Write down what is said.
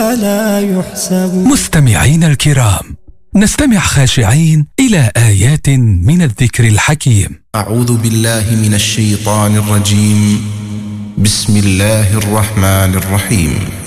فلا يحسب. مستمعين الكرام، نستمع خاشعين إلى آيات من الذكر الحكيم. أعوذ بالله من الشيطان الرجيم. بسم الله الرحمن الرحيم.